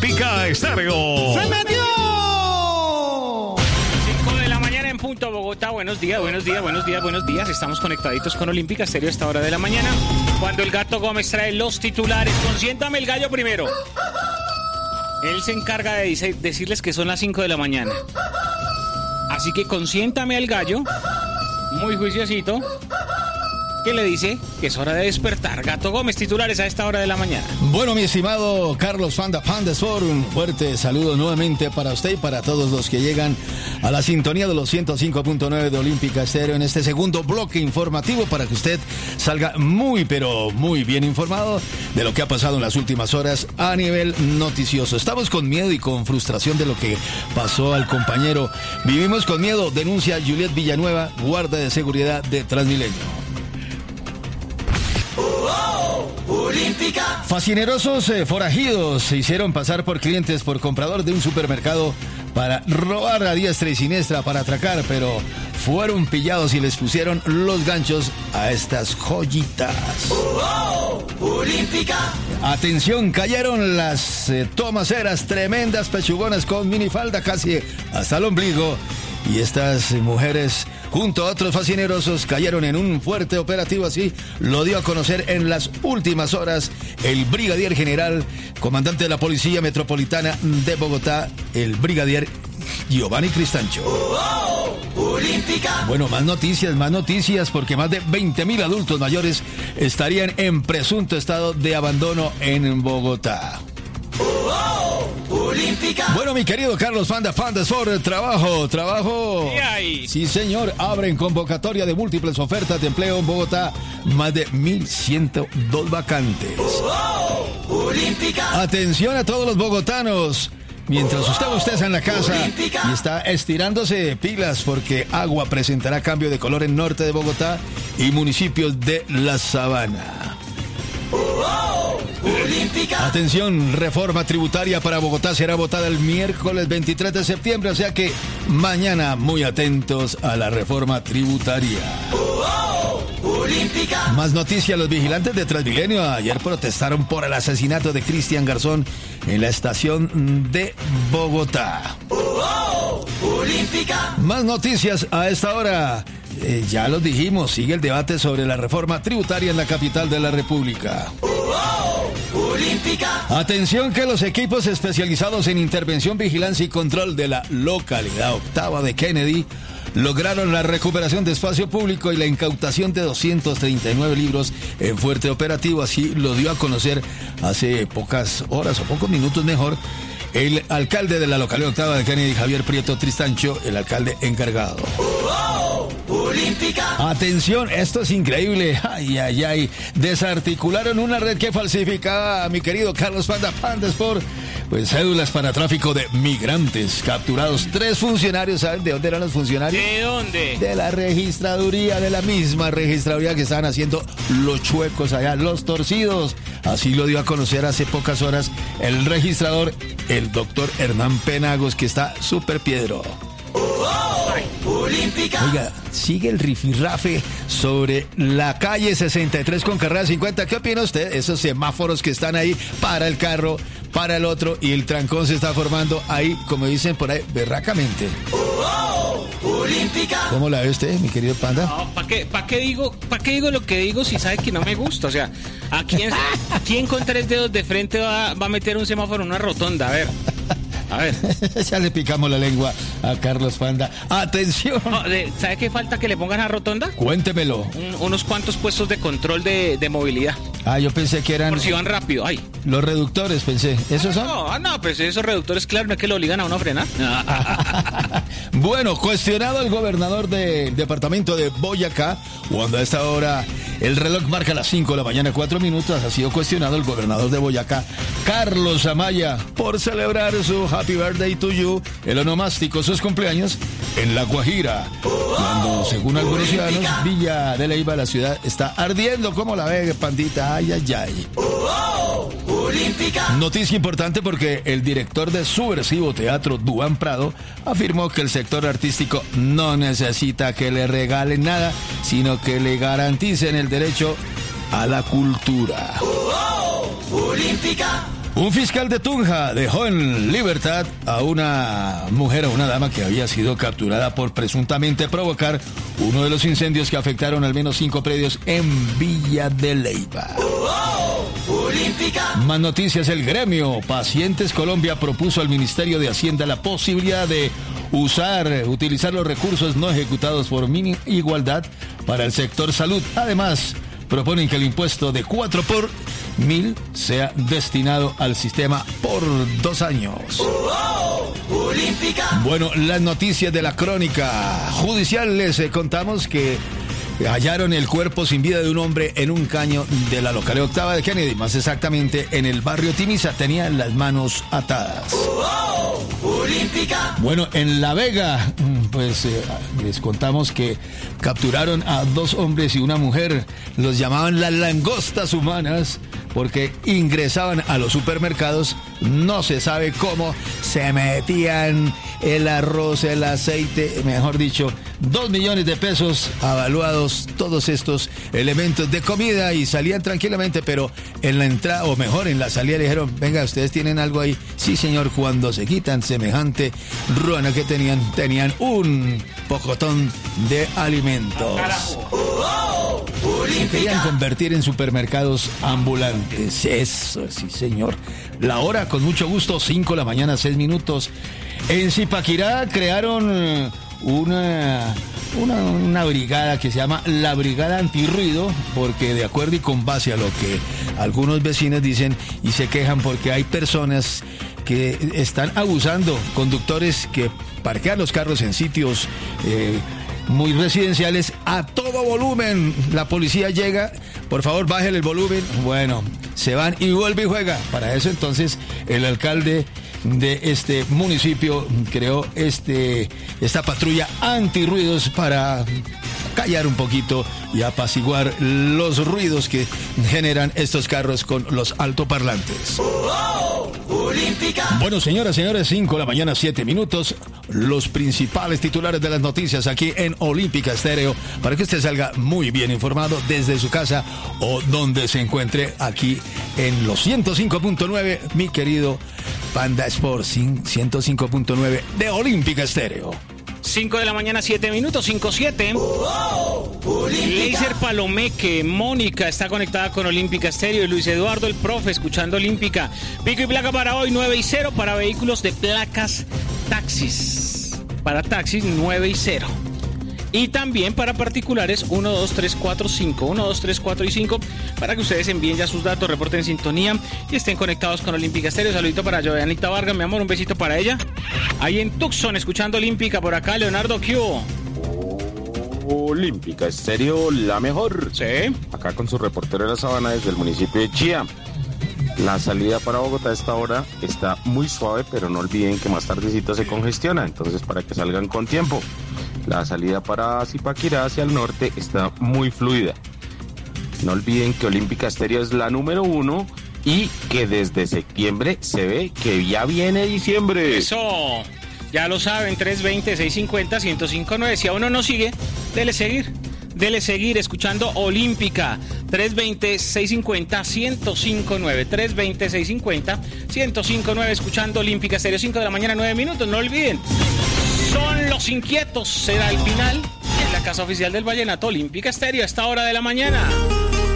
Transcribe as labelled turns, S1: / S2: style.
S1: Olímpica Estéreo.
S2: ¡Se metió!
S3: 5 de la mañana en punto, Bogotá. Buenos días. Estamos conectaditos con Olímpica Estéreo a esta hora de la mañana. Cuando el Gato Gómez trae los titulares, consiéntame el gallo primero. Él se encarga de decirles que son las 5 de la mañana. Así que consiéntame al gallo, muy juiciosito, que le dice que es hora de despertar. Gato Gómez, titulares a esta hora de la mañana.
S2: Bueno, mi estimado Carlos Panda Sport, un fuerte saludo nuevamente para usted y para todos los que llegan a la sintonía de los 105.9 de Olímpica Estéreo en este segundo bloque informativo para que usted salga muy, pero muy bien informado de lo que ha pasado en las últimas horas a nivel noticioso. Estamos con miedo y con frustración de lo que pasó al compañero. Vivimos con miedo, denuncia Juliet Villanueva, guarda de seguridad de Transmilenio. Fascinerosos forajidos se hicieron pasar por clientes por comprador de un supermercado para robar a diestra y siniestra, para atracar, pero fueron pillados y les pusieron los ganchos a estas joyitas. Atención, cayeron las tomaceras, tremendas pechugonas con minifalda casi hasta el ombligo. Y estas mujeres, junto a otros fascinerosos, cayeron en un fuerte operativo. Así lo dio a conocer en las últimas horas el brigadier general, comandante de la Policía Metropolitana de Bogotá, el brigadier Giovanni Cristancho. Bueno, más noticias, porque más de 20.000 adultos mayores estarían en presunto estado de abandono en Bogotá. Bueno, mi querido Carlos Panda Sport, trabajo. Sí, señor, abren convocatoria de múltiples ofertas de empleo en Bogotá, más de 1.102 vacantes. Atención a todos los bogotanos. Mientras usted está en la casa y está estirándose pilas porque agua presentará cambio de color en norte de Bogotá y municipios de la Sabana. Atención, reforma tributaria para Bogotá será votada el miércoles 23 de septiembre, o sea que mañana muy atentos a la reforma tributaria. Más noticias, los vigilantes de Transmilenio ayer protestaron por el asesinato de Cristian Garzón en la estación de Bogotá. Más noticias a esta hora. Ya los dijimos, sigue el debate sobre la reforma tributaria en la capital de la República. Atención que los equipos especializados en intervención, vigilancia y control de la localidad octava de Kennedy lograron la recuperación de espacio público y la incautación de 239 libros en fuerte operativo. Así lo dio a conocer hace pocas horas o pocos minutos mejor el alcalde de la localidad octava de Kennedy, Javier Prieto Tristancho, el alcalde encargado. Atención, esto es increíble. Ay. Desarticularon una red que falsificaba, mi querido Carlos Panda Sport, pues cédulas para tráfico de migrantes. Capturados 3 funcionarios. ¿Saben de dónde eran los funcionarios?
S3: ¿De dónde?
S2: De la registraduría, de la misma registraduría que estaban haciendo los chuecos allá, los torcidos. Así lo dio a conocer hace pocas horas el registrador, el doctor Hernán Penagos, que está súper piedro. Oiga, sigue el rifirrafe sobre la calle 63 con carrera 50. ¿Qué opina usted? Esos semáforos que están ahí para el carro, para el otro, y el trancón se está formando ahí, como dicen por ahí, berracamente. ¿Cómo la ve usted, mi querido Panda?
S3: No, ¿para qué digo lo que digo si sabe que no me gusta? O sea, ¿a quién con 3 dedos de frente va a meter un semáforo en una rotonda? A ver.
S2: Ya le picamos la lengua a Carlos Panda. ¡Atención!
S3: No, ¿sabe qué falta que le pongan a rotonda?
S2: Cuéntemelo.
S3: Unos cuantos puestos de control de movilidad.
S2: Yo pensé que eran...
S3: Por si van rápido,
S2: Los reductores, pensé. ¿Esos son?
S3: No, pues esos reductores, claro, no es que lo obligan a uno a frenar.
S2: Bueno, cuestionado el gobernador del departamento de Boyacá, cuando a esta hora el reloj marca las 5 de la mañana, 4 minutos, ha sido cuestionado el gobernador de Boyacá, Carlos Amaya, por celebrar su Happy Birthday to You, el onomástico, sus cumpleaños, en La Guajira, cuando, según algunos ciudadanos, Villa de Leyva, la ciudad, está ardiendo. ¿Cómo la ve, Pandita? Ay. Noticia importante porque el director de subversivo teatro, Duván Prado, afirmó que el sector artístico no necesita que le regalen nada, sino que le garanticen el derecho a la cultura. Un fiscal de Tunja dejó en libertad a una mujer, a una dama que había sido capturada por presuntamente provocar uno de los incendios que afectaron al menos 5 predios en Villa de Leyva. Más noticias, el gremio Pacientes Colombia propuso al Ministerio de Hacienda la posibilidad de utilizar los recursos no ejecutados por Igualdad para el sector salud. Además, proponen que el impuesto de 4 por 1000 sea destinado al sistema por 2 años. Bueno, las noticias de la crónica judicial, les contamos que hallaron el cuerpo sin vida de un hombre en un caño de la localidad Octava de Kennedy, más exactamente en el barrio Timisa. Tenía las manos atadas. Bueno, en La Vega, pues les contamos que capturaron a 2 hombres y una mujer. Los llamaban las langostas humanas porque ingresaban a los supermercados, no se sabe cómo, se metían el arroz, el aceite, mejor dicho, 2 millones de pesos avaluados todos estos elementos de comida, y salían tranquilamente, pero en la entrada, o mejor en la salida, le dijeron: venga, ¿ustedes tienen algo ahí? Sí, señor. Cuando se quitan semejante ruana que tenían un pocotón de alimentos. Se querían convertir en supermercados ambulantes. Eso, sí, señor. La hora, con mucho gusto, 5 de la mañana, 6 minutos. En Zipaquirá crearon una brigada que se llama la Brigada Antirruido, porque de acuerdo y con base a lo que algunos vecinos dicen y se quejan, porque hay personas que están abusando, conductores que parquean los carros en sitios muy residenciales a todo volumen. La policía llega: por favor, bájale el volumen. Bueno, se van y vuelve y juega. Para eso, entonces, el alcalde de este municipio creó esta patrulla antirruidos para callar un poquito y apaciguar los ruidos que generan estos carros con los altoparlantes. Bueno, señoras, señores, 5 de la mañana, 7 minutos. Los principales titulares de las noticias aquí en Olímpica Estéreo, para que usted salga muy bien informado desde su casa o donde se encuentre, aquí en los 105.9, mi querido Panda Sports, 105.9 de Olímpica Estéreo.
S3: 5 de la mañana, 7 minutos, 5-7. Leiser Palomeque, Mónica está conectada con Olímpica Estéreo, y Luis Eduardo, el profe, escuchando Olímpica. Pico y placa para hoy, 9 y 0 para vehículos de placas taxis. Para taxis, 9 y 0. Y también para particulares, 1, 2, 3, 4, 5. 1, 2, 3, 4 y 5. Para que ustedes envíen ya sus datos, reporten en sintonía y estén conectados con Olímpica Estéreo. Saludito para Joanita Vargas, mi amor, un besito para ella. Ahí en Tucson, escuchando Olímpica. Por acá, Leonardo Q.
S1: Olímpica Estéreo, la mejor.
S3: Sí.
S1: Acá con su reportero de la Sabana desde el municipio de Chía. La salida para Bogotá a esta hora está muy suave, pero no olviden que más tardecito se congestiona, entonces para que salgan con tiempo. La salida para Zipaquirá hacia el norte está muy fluida. No olviden que Olímpica Estéreo es la número 1 y que desde septiembre se ve que ya viene diciembre.
S3: Eso, ya lo saben, 320-650-1059. Si a uno no sigue, dele seguir escuchando Olímpica. 320-650-1059. 320-650-1059 escuchando Olímpica Estéreo. 5 de la mañana, 9 minutos. No olviden, son los inquietos. Será el final en la casa oficial del Vallenato. Olímpica Estéreo a esta hora de la mañana.